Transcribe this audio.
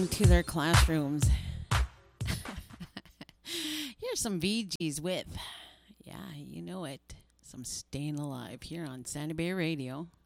to their classrooms. Here's some VGs with, yeah, you know it, some Staying Alive here on Sandy Bay Radio.